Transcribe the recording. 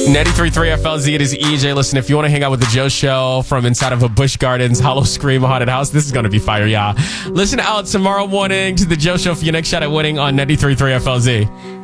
93.3 FLZ, it is EJ. Listen, if you want to hang out with the Joe Show from inside of a Busch Gardens Hollow Scream haunted house, this is going to be fire, y'all. Listen out tomorrow morning to the Joe Show for your next shot at winning on 93.3 FLZ.